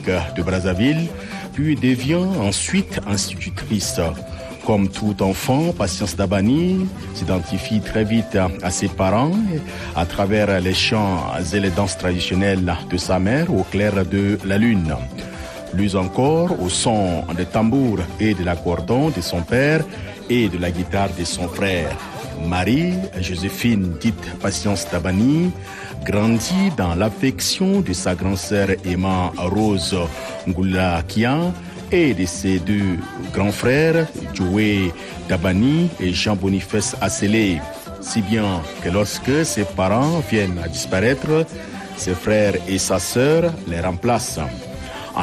de Brazzaville, puis devient ensuite institutrice. Comme tout enfant, Patience Dabani s'identifie très vite à ses parents à travers les chants et les danses traditionnelles de sa mère au clair de la lune. Plus encore au son des tambours et de l'accordéon de son père et de la guitare de son frère. Marie-Joséphine, dite Patience Dabani, grandit dans l'affection de sa grand-sœur Emma Rose Ngoulakia et de ses deux grands frères, Joé Dabani et Jean-Boniface Asselé. Si bien que lorsque ses parents viennent à disparaître, ses frères et sa sœur les remplacent. En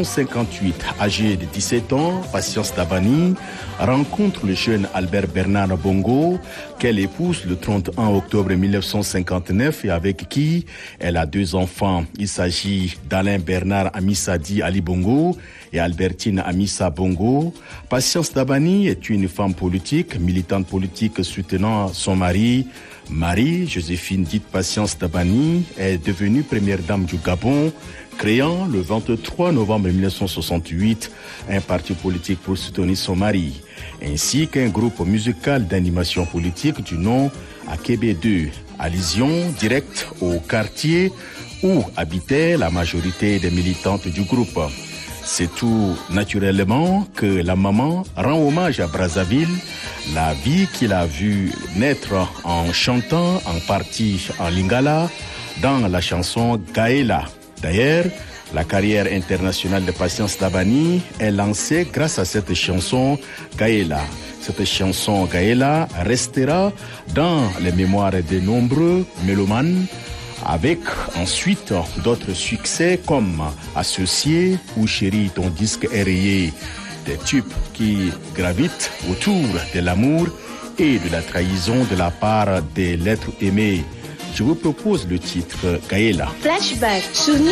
1958, âgée de 17 ans, Patience Dabani rencontre le jeune Albert Bernard Bongo, qu'elle épouse le 31 octobre 1959 et avec qui elle a deux enfants. Il s'agit d'Alain Bernard Amissadi Ali Bongo et Albertine Amissa Bongo. Patience Dabani est une femme politique, militante politique soutenant son mari. Marie-Joséphine, dite Patience Dabani, est devenue première dame du Gabon, créant le 23 novembre 1968 un parti politique pour soutenir son mari, ainsi qu'un groupe musical d'animation politique du nom Akebe 2, allusion directe au quartier où habitait la majorité des militantes du groupe. C'est tout naturellement que la maman rend hommage à Brazzaville, la vie qu'il a vue naître en chantant en partie en lingala dans la chanson Gaëla. D'ailleurs, la carrière internationale de Patience Dabani est lancée grâce à cette chanson Gaëla. Cette chanson Gaëla restera dans les mémoires de nombreux mélomanes, avec ensuite d'autres succès comme Associé ou Chérie, ton disque est rayé, des tubes qui gravitent autour de l'amour et de la trahison de la part des l'être aimé. Je vous propose le titre Gaëla. Flashback.